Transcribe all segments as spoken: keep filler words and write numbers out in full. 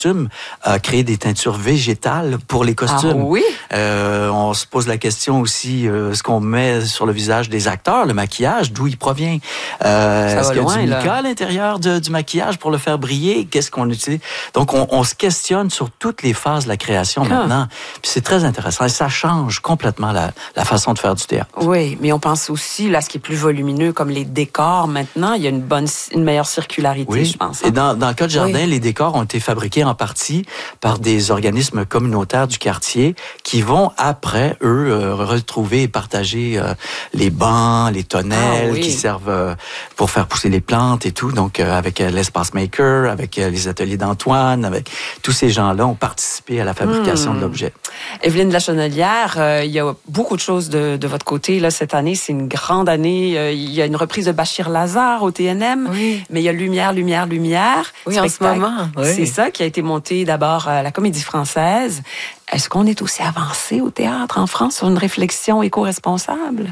à créer des teintures végétales pour les costumes. Ah oui? Euh, on se pose la question aussi, euh, ce qu'on met sur le visage des acteurs, le maquillage, d'où il provient. Euh, est-ce qu'il y a du mica à l'intérieur de, du maquillage pour le faire briller? Qu'est-ce qu'on utilise? Donc, on, on se questionne sur toutes les phases de la création ah. maintenant. Puis c'est très intéressant. Et ça change complètement la, la façon de faire du théâtre. Oui, mais on pense aussi, là, ce qui est plus volumineux, comme les décors maintenant, il y a une bonne, une meilleure circularité, oui. je pense. Hein? Et dans, dans le cas de Jardin, oui. les décors ont été fabriqués en partie par des organismes communautaires du quartier qui vont après, eux, euh, retrouver et partager euh, les bancs, les tonnelles ah, oui. qui servent euh, pour faire pousser les plantes et tout. Donc, euh, avec euh, l'Espace Maker, avec euh, les ateliers d'Antoine, avec tous ces gens-là ont participé à la fabrication mmh. de l'objet. Evelyne Lachenelière, euh, il y a beaucoup de choses de, de votre côté. Là, cette année, c'est une grande année. Euh, il y a une reprise de Bachir Lazare au T N M, oui. mais il y a Lumière, Lumière, Lumière. Oui, en ce moment. Oui. C'est ça qui a été monté d'abord à la Comédie Française. Est-ce qu'on est aussi avancé au théâtre en France sur une réflexion éco-responsable?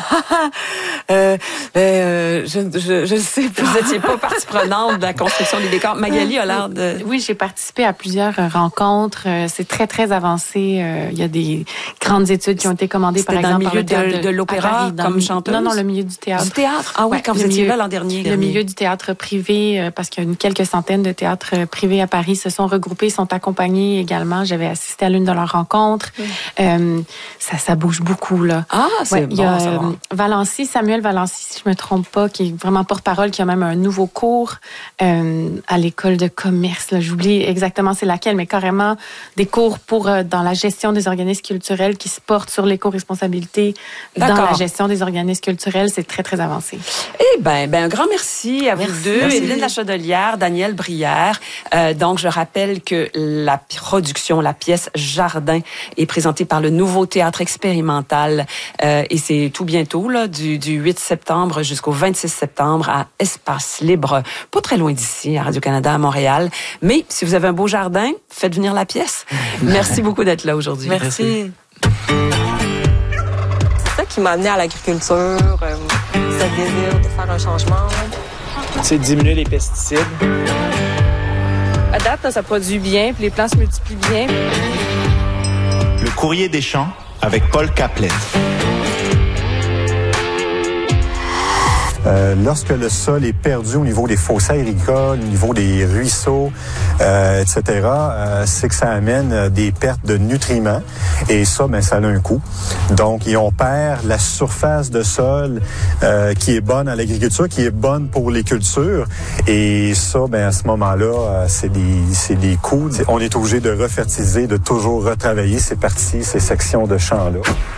euh, euh, je, je, je sais pas. Vous n'étiez pas partie prenante de la construction des décors. Magali a l'air de... Oui, j'ai participé à plusieurs rencontres. C'est très, très avancé. Il y a des grandes études qui ont été commandées, C'était par exemple, dans le milieu par le de, de, de l'opéra, comme chanteuse? Non, non, le milieu du théâtre. Du théâtre? Ah oui, ouais, quand vous étiez là l'an dernier. Le milieu du théâtre privé, parce qu'il y a une, quelques centaines de théâtres privés à Paris se sont regroupés, sont accompagnés également. J'avais assisté à l'une de leurs rencontres. Mmh. Euh, ça, ça bouge beaucoup, là. Ah, c'est ouais, bon, il y a ça euh, Valency, Samuel Valency, si je me trompe pas, qui est vraiment porte-parole, qui a même un nouveau cours euh, à l'école de commerce. Là. J'oublie exactement c'est laquelle, mais carrément des cours pour euh, dans la gestion des organismes culturels qui se portent sur l'éco-responsabilité dans la gestion des organismes culturels. C'est très, très avancé. Eh bien, ben, un grand merci à merci, vous deux. Merci. Evelyne Lachenelière, Daniel Brière. Euh, donc, je rappelle que la production, la pièce Jardin est présentée par le Nouveau Théâtre Expérimental euh, et c'est tout bientôt, là, du, du huit septembre jusqu'au vingt-six septembre à Espace Libre, pas très loin d'ici, à Radio-Canada, à Montréal. Mais si vous avez un beau jardin, faites venir la pièce. Merci beaucoup d'être là aujourd'hui. Merci. C'est ça qui m'a amené à l'agriculture, euh, ce désir de faire un changement. C'est diminuer les pesticides. À date, ça produit bien, puis les plants se multiplient bien. Le courrier des champs avec Paul Caplette. Euh, lorsque le sol est perdu au niveau des fossés agricoles, au niveau des ruisseaux, euh, et cetera, euh, c'est que ça amène euh, des pertes de nutriments. Et ça, ben, ça a un coût. Donc, on perd la surface de sol euh, qui est bonne à l'agriculture, qui est bonne pour les cultures. Et ça, ben, à ce moment-là, euh, c'est des, c'est des coûts. On est obligé de refertiliser, de toujours retravailler ces parties, ces sections de champs-là.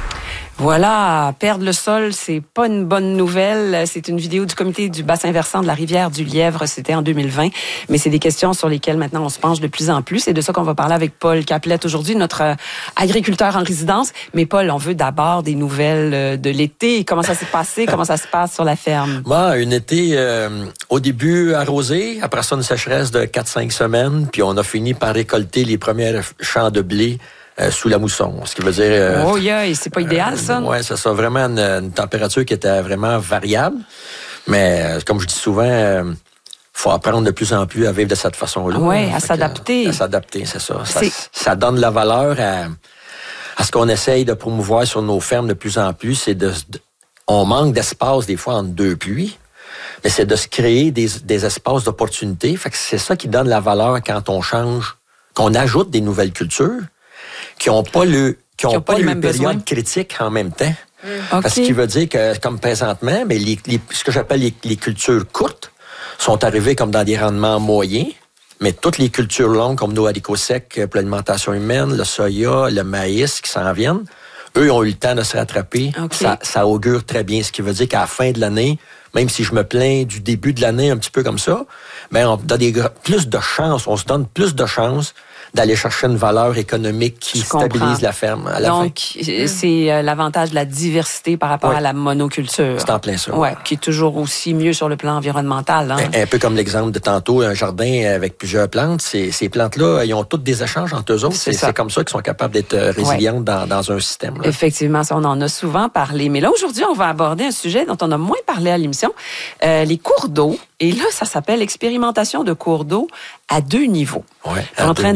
Voilà, perdre le sol, c'est pas une bonne nouvelle. C'est une vidéo du comité du bassin versant de la rivière du Lièvre, c'était en deux mille vingt. Mais c'est des questions sur lesquelles maintenant on se penche de plus en plus. C'est de ça qu'on va parler avec Paul Caplette aujourd'hui, notre agriculteur en résidence. Mais Paul, on veut d'abord des nouvelles de l'été. Comment ça s'est passé? Comment ça se passe sur la ferme? Moi, une été, euh, au début arrosé, après ça une sécheresse de quatre cinq semaines, puis on a fini par récolter les premiers champs de blé Euh, sous la mousson. Ce qui veut dire... Euh, oh yeah, c'est pas idéal, ça? Euh, oui, c'est ça. Vraiment une, une température qui était vraiment variable. Mais, euh, comme je dis souvent, il euh, faut apprendre de plus en plus à vivre de cette façon-là. Oui, à s'adapter. Que, à s'adapter, c'est ça. Ça, ça donne la valeur à, à ce qu'on essaye de promouvoir sur nos fermes de plus en plus. C'est de, de on manque d'espace des fois entre deux pluies. Mais c'est de se créer des, des espaces d'opportunité. Fait que c'est ça qui donne la valeur quand on change, qu'on ajoute des nouvelles cultures qui n'ont pas le qui ont pas, pas le période critique en même temps. Mmh. Okay. Parce qu'il veut dire que, comme présentement, mais les, les, ce que j'appelle les, les cultures courtes sont arrivées comme dans des rendements moyens, mais toutes les cultures longues, comme nos haricots secs pour l'alimentation humaine, le soya, le maïs qui s'en viennent, eux ont eu le temps de se rattraper. Okay. Ça, ça augure très bien, ce qui veut dire qu'à la fin de l'année, même si je me plains du début de l'année un petit peu comme ça, ben on a des, plus de chances, on se donne plus de chances d'aller chercher une valeur économique qui Je stabilise comprends. la ferme à la Donc, fin. Donc, c'est euh, l'avantage de la diversité par rapport oui. à la monoculture. C'est en plein ça. Ouais, qui est toujours aussi mieux sur le plan environnemental. Hein? Un, un peu comme l'exemple de tantôt, un jardin avec plusieurs plantes. Ces, ces plantes-là, ils ont toutes des échanges entre eux autres. C'est, c'est, c'est comme ça qu'ils sont capables d'être résilientes ouais. dans, dans un système. Là. Effectivement, ça, on en a souvent parlé. Mais là, aujourd'hui, on va aborder un sujet dont on a moins parlé à l'émission. expérimentation. Euh, les cours d'eau, et là, ça s'appelle expérimentation de cours d'eau à deux niveaux. Ouais, en train